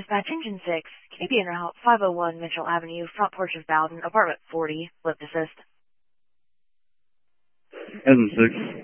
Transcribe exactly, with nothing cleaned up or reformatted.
Dispatch Engine six, K P N route five oh one Mitchell Avenue, front porch of Bowden, apartment forty, lift assist. Engine six.